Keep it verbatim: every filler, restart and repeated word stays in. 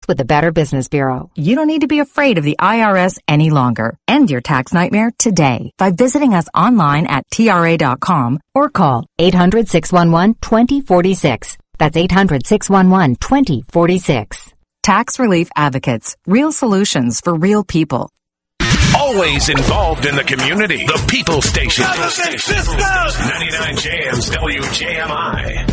with the Better Business Bureau. You don't need to be afraid of the I R S any longer. End your tax nightmare today by visiting us online at T R A dot com or call eight hundred, six one one, two zero four six. That's eight hundred, six one one, two zero four six. Tax Relief Advocates. Real solutions for real people. Always involved in the community. The People Station. ninety-nine Jams W J M I.